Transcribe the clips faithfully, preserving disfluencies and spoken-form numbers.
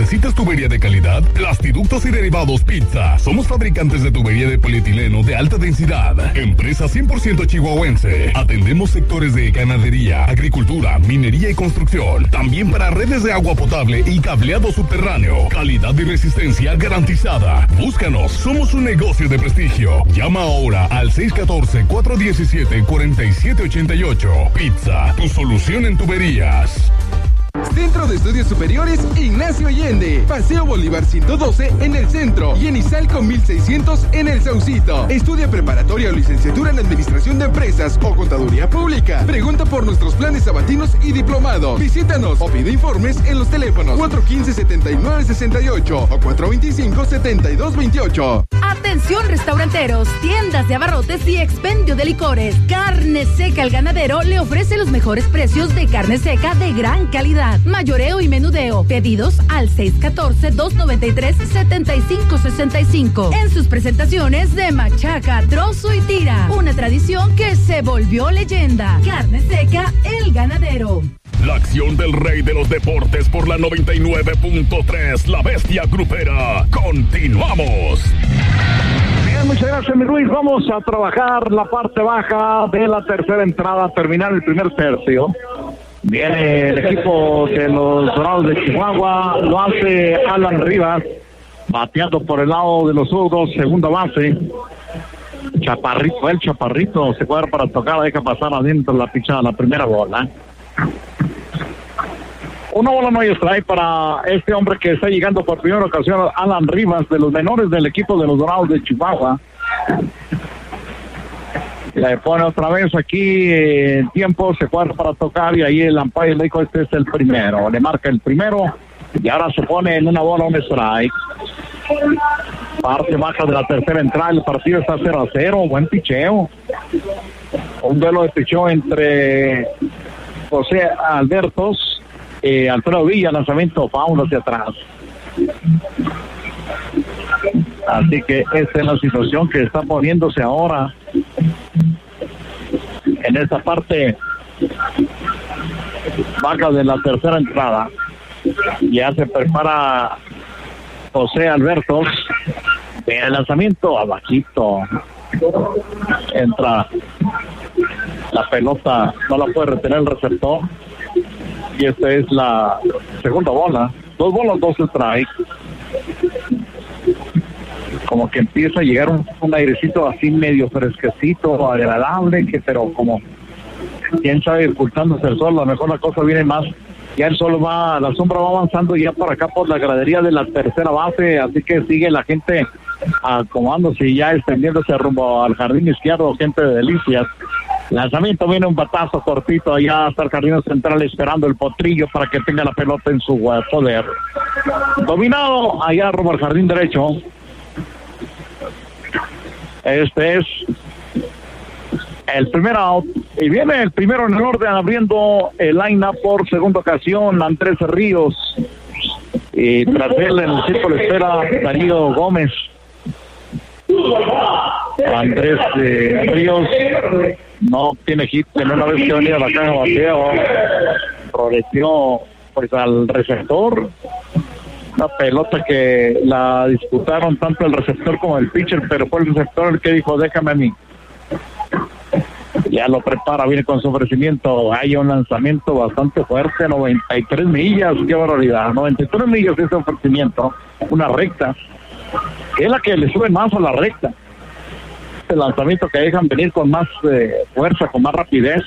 ¿Necesitas tubería de calidad? Plastiductos y derivados Pizza. Somos fabricantes de tubería de polietileno de alta densidad. Empresa cien por ciento chihuahuense. Atendemos sectores de ganadería, agricultura, minería y construcción. También para redes de agua potable y cableado subterráneo. Calidad y resistencia garantizada. Búscanos. Somos un negocio de prestigio. Llama ahora al seis uno cuatro, cuatro uno siete, cuatro siete ocho ocho. Pizza, tu solución en tuberías. Centro de Estudios Superiores Ignacio Allende, Paseo Bolívar ciento doce en el centro y en Izalco mil seiscientos en el Saucito. Estudia preparatoria o licenciatura en Administración de Empresas o Contaduría Pública. Pregunta por nuestros planes sabatinos y diplomado. Visítanos o pide informes en los teléfonos cuatro uno cinco, siete nueve seis ocho o cuatro dos cinco, siete dos dos ocho. Atención restauranteros, tiendas de abarrotes y expendio de licores. Carne Seca El Ganadero le ofrece los mejores precios de carne seca de gran calidad. Mayoreo y menudeo. Pedidos al seis uno cuatro, dos nueve tres, siete cinco seis cinco. En sus presentaciones de machaca, trozo y tira. Una tradición que se volvió leyenda. Carne Seca El Ganadero. La acción del rey de los deportes por la noventa y nueve punto tres, La Bestia Grupera. Continuamos. Bien, muchas gracias, mi Ruiz. Vamos a trabajar la parte baja de la tercera entrada, terminar el primer tercio. Viene el equipo de los Dorados de Chihuahua, lo hace Alan Rivas, bateando por el lado de los zurdos, segunda base. Chaparrito, el Chaparrito se cuadra para tocar, deja pasar adentro la pichada, la primera bola. Una bola no hay strike para este hombre que está llegando por primera ocasión, Alan Rivas, de los menores del equipo de los Dorados de Chihuahua. Le pone otra vez aquí en eh, tiempo, se cuadra para tocar y ahí el umpire le dijo, este es el primero. Le marca el primero y ahora se pone en una bola un strike. Parte baja de la tercera entrada, el partido está cero a cero, buen picheo. Un duelo de picheo entre José Albertos, eh, Alfredo Villa, lanzamiento foul hacia atrás. Así que esta es la situación que está poniéndose ahora en esta parte baja de la tercera entrada. Ya se prepara José Albertos. El lanzamiento abajito. Entra la pelota, no la puede retener el receptor. Y esta es la segunda bola. Dos bolas, dos strikes. Como que empieza a llegar un, un airecito así medio fresquecito, agradable, que pero como quién sabe, ocultándose el sol, a lo mejor la cosa viene más. Ya el sol va, la sombra va avanzando ya por acá por la gradería de la tercera base, así que sigue la gente acomodándose y ya extendiéndose rumbo al jardín izquierdo, gente de Delicias. Lanzamiento, viene un batazo cortito allá hasta el jardín central esperando el potrillo para que tenga la pelota en su uh, poder. Dominado allá rumbo al jardín derecho. Este es el primer out y viene el primero en el orden abriendo el line-up por segunda ocasión, Andrés Ríos, y tras él en el círculo espera Darío Gómez. Andrés eh, Ríos no tiene hit en una vez que venía a la caja de bateo, progresó pues al receptor. Una pelota que la disputaron tanto el receptor como el pitcher, pero fue el receptor el que dijo, déjame a mí. Ya lo prepara, viene con su ofrecimiento. Hay un lanzamiento bastante fuerte, noventa y tres millas, qué barbaridad. noventa y tres millas ese ofrecimiento, una recta. Es la que le sube más a la recta. El lanzamiento que dejan venir con más eh, fuerza, con más rapidez.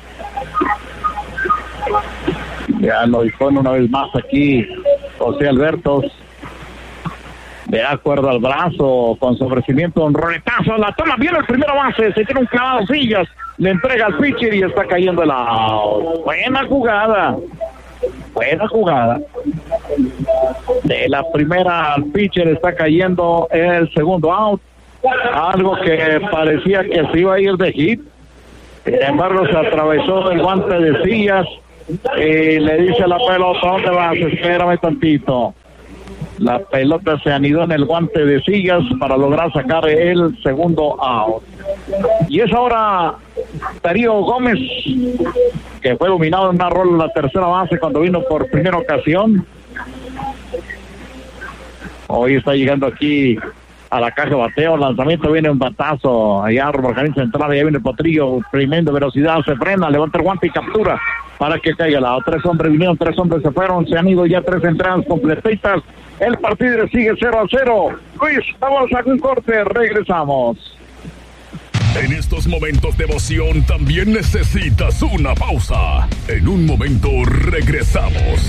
Ya lo dispone una vez más aquí José Albertos. De acuerdo al brazo, con su ofrecimiento, un roletazo, la toma bien el primera base, se tiene un clavado Sillas, le entrega al pitcher y está cayendo el out. Buena jugada, buena jugada. De la primera al pitcher está cayendo el segundo out, algo que parecía que se iba a ir de hit. Sin embargo, se atravesó el guante de Sillas y le dice a la pelota, ¿dónde vas? Espérame tantito. La pelota se anidó en el guante de Sillas para lograr sacar el segundo out. Y es ahora Darío Gómez, que fue dominado en una rola en la tercera base cuando vino por primera ocasión. Hoy está llegando aquí a la caja de bateo, lanzamiento, viene un batazo, allá organiza entrada, ya viene el Potrillo, tremenda velocidad, se frena, levanta el guante y captura para que caiga la lado. Tres hombres vinieron, tres hombres se fueron, se han ido ya tres entradas completitas, el partido sigue cero a cero. Luis, vamos a un corte, regresamos. En estos momentos de emoción también necesitas una pausa. En un momento regresamos.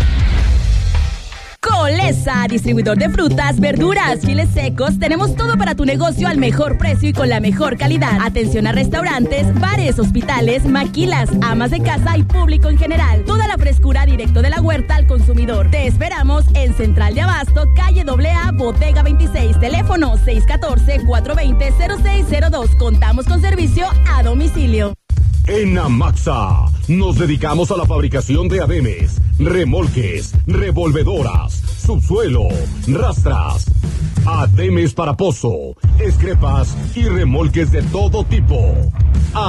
Colesa, distribuidor de frutas, verduras, chiles secos. Tenemos todo para tu negocio al mejor precio y con la mejor calidad. Atención a restaurantes, bares, hospitales, maquilas, amas de casa y público en general. Toda la frescura directo de la huerta al consumidor. Te esperamos en Central de Abasto, calle A A, Bodega veintiséis, teléfono seis uno cuatro, cuatro dos cero, cero seis cero dos. Contamos con servicio a domicilio. En Amaxa nos dedicamos a la fabricación de ademes, remolques, revolvedoras, subsuelo, rastras, ademes para pozo, escrepas y remolques de todo tipo. A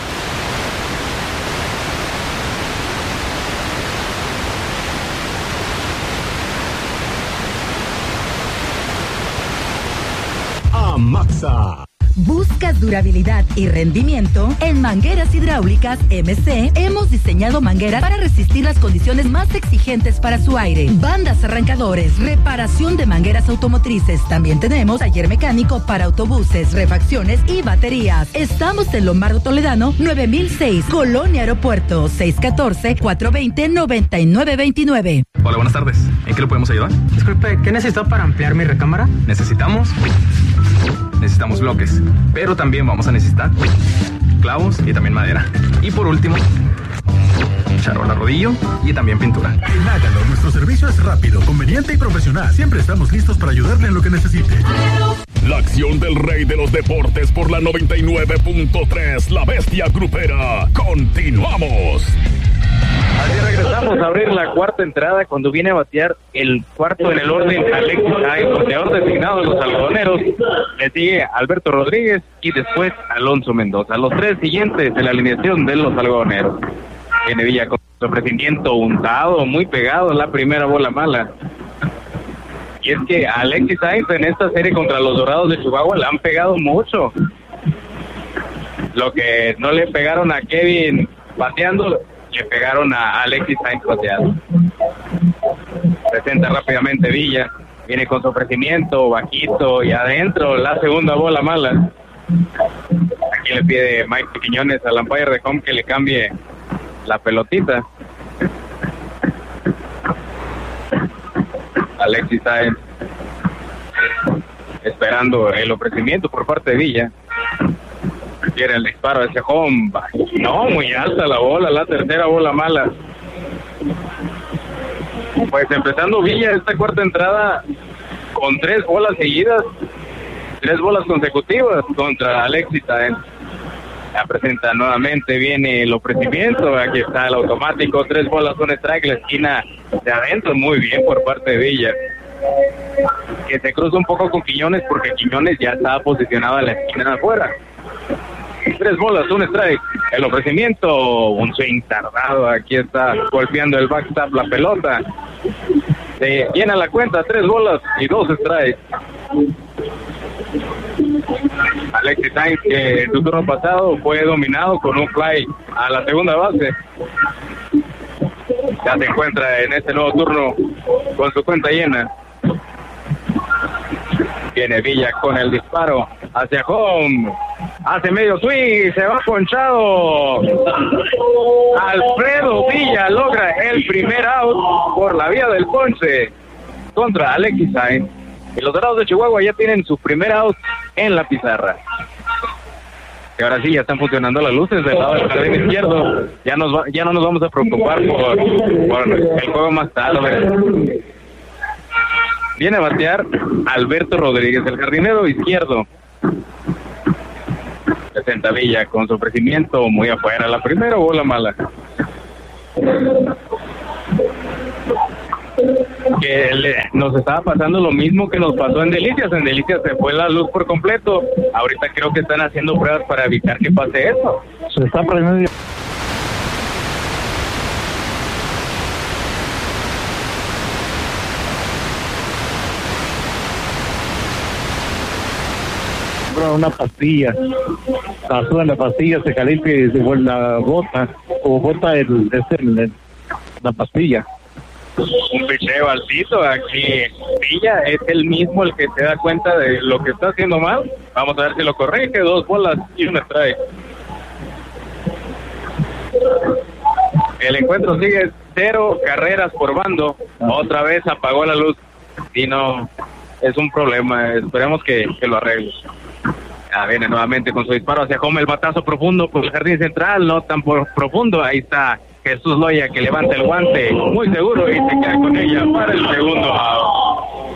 Amaxa. ¿Buscas durabilidad y rendimiento? En Mangueras Hidráulicas M C hemos diseñado mangueras para resistir las condiciones más exigentes para su aire. Bandas arrancadores, reparación de mangueras automotrices. También tenemos taller mecánico para autobuses, refacciones y baterías. Estamos en Lombardo Toledano, nueve mil seis, Colonia Aeropuerto, seis uno cuatro, cuatro dos cero, nueve nueve dos nueve. Hola, buenas tardes. ¿En qué le podemos ayudar? Disculpe, ¿qué necesito para ampliar mi recámara? Necesitamos... Necesitamos bloques, pero también vamos a necesitar clavos y también madera. Y por último, charola rodillo y también pintura. En Hágalo, nuestro servicio es rápido, conveniente y profesional. Siempre estamos listos para ayudarle en lo que necesite. La acción del rey de los deportes por la noventa y nueve punto tres, La Bestia Grupera. Continuamos. Así regresamos a abrir la cuarta entrada cuando viene a batear el cuarto en el orden Alexis Sainz, bateador designado de los algodoneros. Le sigue Alberto Rodríguez y después Alonso Mendoza. Los tres siguientes en la alineación de los algodoneros. Viene Villa con su ofrecimiento untado, muy pegado en la primera bola mala. Y es que a Alexis Sainz en esta serie contra los Dorados de Chihuahua le han pegado mucho. Lo que no le pegaron a Kevin bateando, le pegaron a Alexis Sainz bateando. Presenta rápidamente Villa, viene con su ofrecimiento bajito y adentro la segunda bola mala. Aquí le pide Mike Quiñones al umpire de home que le cambie la pelotita. Alexis Sainz esperando el ofrecimiento por parte de Villa. Quiere el disparo hacia home, no, muy alta la bola, la tercera bola mala. Pues empezando Villa esta cuarta entrada con tres bolas seguidas, tres bolas consecutivas contra Alexis Sainz. La presenta nuevamente, viene el ofrecimiento, aquí está el automático, tres bolas, un strike, la esquina de adentro, muy bien por parte de Villa. Que se cruza un poco con Quiñones porque Quiñones ya estaba posicionado en la esquina de afuera. Tres bolas, un strike. El ofrecimiento, un swing tardado. Aquí está golpeando el backstop la pelota. Se llena la cuenta, tres bolas y dos strikes. Alexis Sainz, que en su turno pasado fue dominado con un fly a la segunda base. Ya se encuentra en este nuevo turno con su cuenta llena. Viene Villa con el disparo hacia home. Hace medio swing, se va ponchado. Alfredo Villa logra el primer out por la vía del ponche contra Alexis Sainz. Y los Dorados de Chihuahua ya tienen su primer out en la pizarra. Y ahora sí, ya están funcionando las luces del lado del jardín izquierdo. Ya, nos va, ya no nos vamos a preocupar por, por el juego más tarde. Viene a batear Alberto Rodríguez, el jardinero izquierdo. Presenta Villa con su ofrecimiento muy afuera. La primera bola mala. Que le, nos estaba pasando lo mismo que nos pasó en Delicias. En Delicias se fue la luz por completo. Ahorita creo que están haciendo pruebas para evitar que pase eso. Se está prendiendo. basura una pastilla. La basura en la pastilla se calienta y se vuelve la bota, o bota el, este, el, la pastilla. Un picheo altito aquí. Villa es el mismo el que se da cuenta de lo que está haciendo mal. Vamos a ver si lo corrige. Dos bolas y un strike. El encuentro sigue cero carreras por bando. Otra vez apagó la luz y no es un problema. Esperemos que, que lo arregle. Ya viene nuevamente con su disparo hacia home, el batazo profundo por el jardín central, no tan por profundo. Ahí está Jesús Loya que levanta el guante muy seguro y se queda con ella para el segundo out.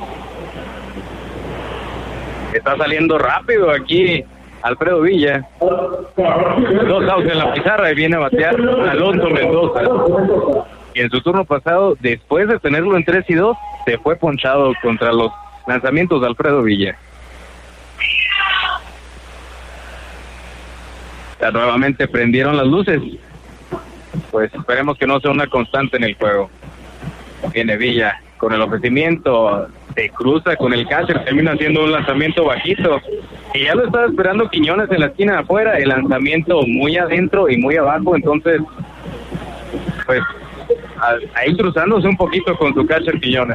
Está saliendo rápido aquí Alfredo Villa. Dos outs en la pizarra y viene a batear Alonso Mendoza. Y en su turno pasado, después de tenerlo en tres y dos, se fue ponchado contra los lanzamientos de Alfredo Villa. Ya nuevamente prendieron las luces. Pues esperemos que no sea una constante en el juego. Viene Villa con el ofrecimiento, se cruza con el catcher, termina haciendo un lanzamiento bajito. Y ya lo estaba esperando Quiñones en la esquina de afuera, el lanzamiento muy adentro y muy abajo, entonces, pues, ahí cruzándose un poquito con su catcher Quiñones.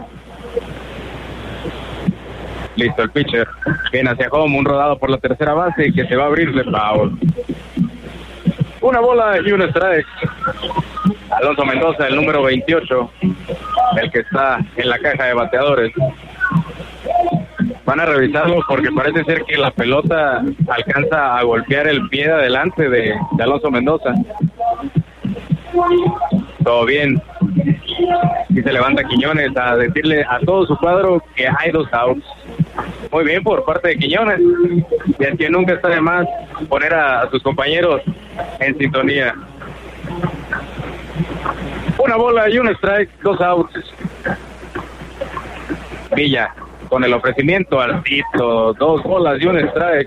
Listo el pitcher, viene hacia home, un rodado por la tercera base que se va a abrirle foul. Una bola y un strike. Alonso Mendoza, el número veintiocho, el que está en la caja de bateadores. Van a revisarlo porque parece ser que la pelota alcanza a golpear el pie de adelante de, de Alonso Mendoza. Todo bien. Y se levanta Quiñones a decirle a todo su cuadro que hay dos outs. Muy bien por parte de Quiñones. Y es que nunca está de más poner a, a sus compañeros en sintonía. Una bola y un strike, dos outs. Villa con el ofrecimiento altito, dos bolas y un strike.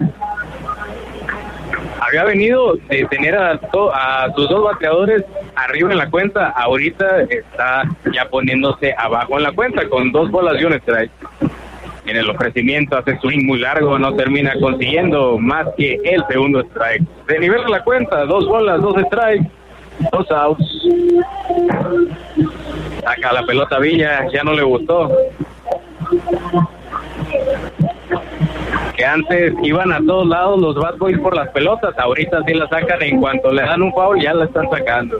Había venido de tener a, to, a sus dos bateadores arriba en la cuenta, ahorita está ya poniéndose abajo en la cuenta con dos bolas y un strike. En el ofrecimiento hace swing muy largo, no termina consiguiendo más que el segundo strike. De nivel de la cuenta, dos bolas, dos strikes, dos outs. Saca la pelota Villa, ya no le gustó. Que antes iban a todos lados los bad boys por las pelotas, ahorita sí la sacan, en cuanto le dan un foul ya la están sacando.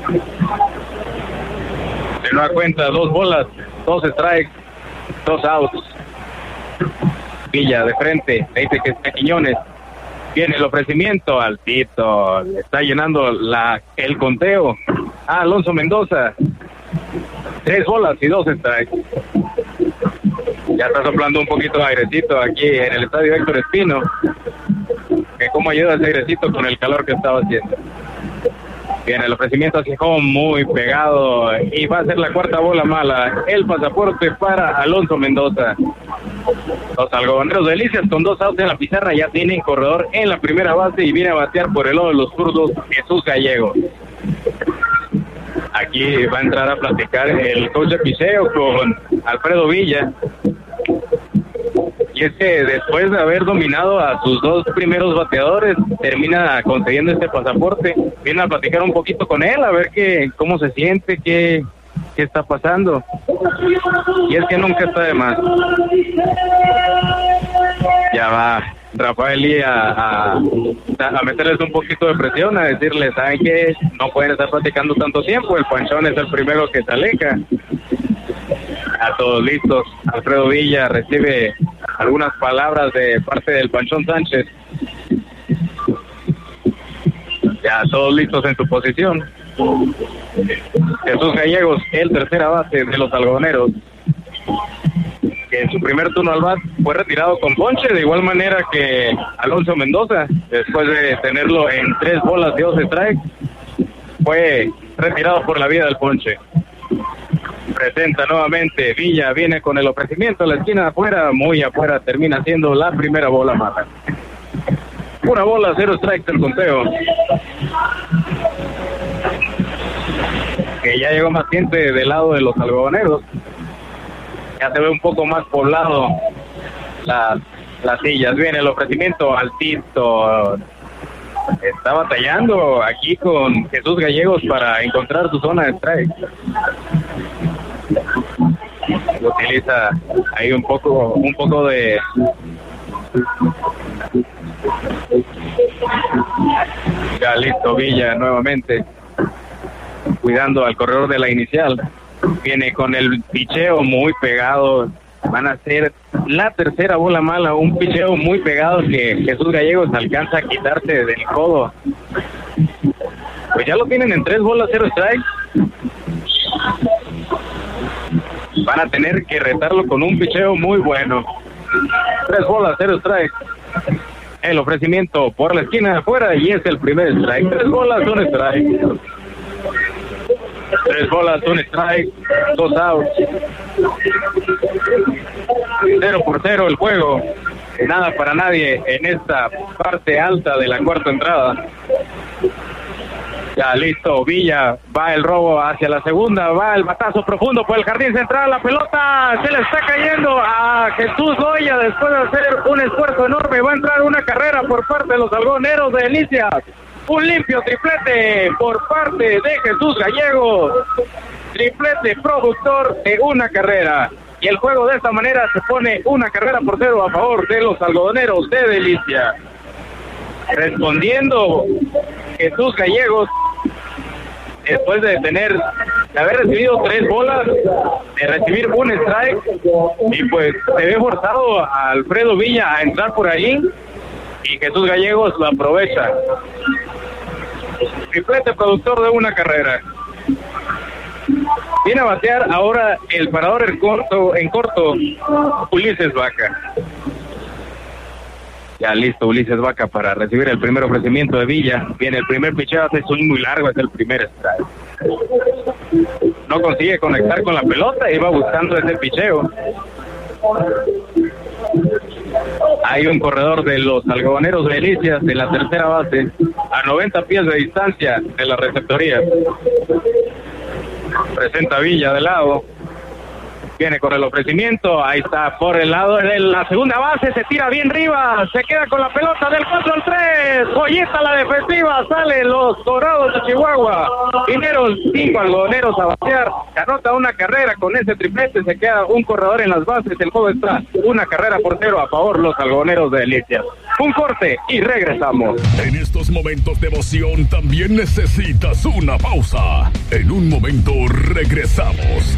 De nueva cuenta, dos bolas, dos strikes, dos outs. Villa de frente, le dice que está Quiñones. Viene el ofrecimiento, altito, le está llenando la el conteo a Alonso Mendoza. Tres bolas y dos strikes. Ya está soplando un poquito de airecito aquí en el estadio Héctor Espino. Que cómo ayuda ese airecito con el calor que estaba haciendo. Viene el ofrecimiento hacia home, muy pegado, y va a ser la cuarta bola mala. El pasaporte para Alonso Mendoza. Los algodoneros de Delicias con dos outs en la pizarra ya tienen corredor en la primera base y viene a batear por el lado de los zurdos Jesús Gallego. Aquí va a entrar a platicar el coach de picheo con Alfredo Villa. Y es que después de haber dominado a sus dos primeros bateadores, termina consiguiendo este pasaporte. Viene a platicar un poquito con él, a ver qué, cómo se siente, qué, qué está pasando. Y es que nunca está de más. Ya va Rafael Lía a, a meterles un poquito de presión, a decirles, ¿saben qué? No pueden estar platicando tanto tiempo, el Panchón es el primero que se aleja. A todos listos, Alfredo Villa recibe algunas palabras de parte del Panchón Sánchez. Ya todos listos en su posición. Jesús Gallegos, el tercera base de los algodoneros, que en su primer turno al bat fue retirado con ponche, de igual manera que Alonso Mendoza, después de tenerlo en tres bolas y dos strikes, fue retirado por la vía del ponche. Presenta nuevamente Villa, viene con el ofrecimiento a la esquina de afuera, muy afuera, termina siendo la primera bola mala. Una bola, cero strikes el conteo. Que ya llegó más gente del lado de los algodoneros. Ya se ve un poco más poblado la, las sillas. Viene el ofrecimiento altito. Está batallando aquí con Jesús Gallegos para encontrar su zona de strike. Utiliza ahí un poco, un poco de ya listo Villa nuevamente, cuidando al corredor de la inicial. Viene con el picheo muy pegado. Van a ser la tercera bola mala, un picheo muy pegado que Jesús Gallegos alcanza a quitarse del codo. Pues ya lo tienen en tres bolas, cero strike. Van a tener que retarlo con un picheo muy bueno. Tres bolas, cero strike. El ofrecimiento por la esquina de afuera y es el primer strike. Tres bolas, un strike. Tres bolas, un strike, dos outs. Cero por cero el juego. Nada para nadie en esta parte alta de la cuarta entrada. Ya listo, Villa, va el robo hacia la segunda, va el batazo profundo por el jardín central, la pelota se le está cayendo a Jesús Goya después de hacer un esfuerzo enorme. Va a entrar una carrera por parte de los algodoneros de Delicias. Un limpio triplete por parte de Jesús Gallegos. Triplete productor de una carrera. Y el juego de esta manera se pone una carrera por cero a favor de los algodoneros de Delicias. Respondiendo Jesús Gallegos, después de tener, de haber recibido tres bolas, de recibir un strike, y pues se ve forzado a Alfredo Villa a entrar por ahí, y Jesús Gallegos lo aprovecha. Triplete productor de una carrera. Viene a batear ahora el parador en corto, en corto Ulises Vaca. Ya listo Ulises Vaca para recibir el primer ofrecimiento de Villa. Viene el primer picheo, hace swing muy largo, es el primer strike. No consigue conectar con la pelota y va buscando ese picheo. Hay un corredor de los algodoneros de Delicias de la tercera base a noventa pies de distancia de la receptoría. Presenta Villa de lado. Viene con el ofrecimiento, ahí está por el lado de la segunda base, se tira bien arriba, se queda con la pelota del cuatro al tres, joyita la defensiva, salen los Dorados de Chihuahua, Mineros cinco algodoneros a batear, anota una carrera con ese triplete, se queda un corredor en las bases, el juego está una carrera por cero a favor los algodoneros de Delicias. Un corte y regresamos. En estos momentos de emoción también necesitas una pausa. En un momento regresamos.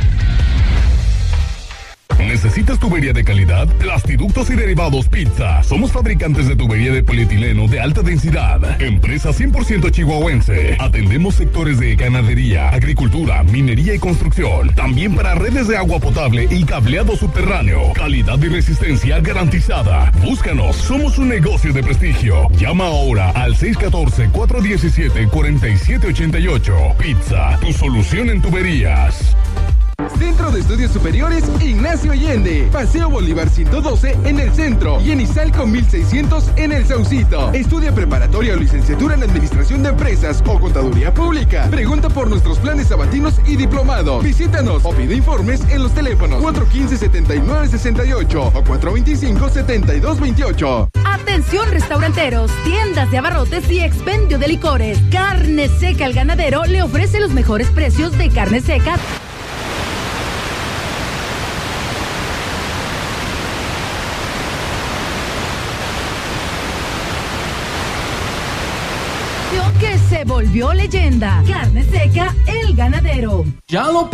¿Necesitas tubería de calidad? Plastiductos y Derivados Pizza. Somos fabricantes de tubería de polietileno de alta densidad. Empresa cien por ciento chihuahuense. Atendemos sectores de ganadería, agricultura, minería y construcción. También para redes de agua potable y cableado subterráneo. Calidad y resistencia garantizada. Búscanos. Somos un negocio de prestigio. Llama ahora al seis uno cuatro, cuatro uno siete, cuatro siete ocho ocho. Pizza, tu solución en tuberías. Centro de Estudios Superiores Ignacio Allende, Paseo Bolívar ciento doce en el centro y en Izalco mil seiscientos en el Saucito. Estudia preparatoria o licenciatura en Administración de Empresas o Contaduría Pública. Pregunta por nuestros planes sabatinos y diplomados. Visítanos o pide informes en los teléfonos cuatro uno cinco, siete nueve seis ocho o cuatro dos cinco, siete dos dos ocho. Atención restauranteros, tiendas de abarrotes y expendio de licores. Carne Seca El Ganadero le ofrece los mejores precios de carne seca. Que se volvió leyenda. Carne Seca El Ganadero. Ya lo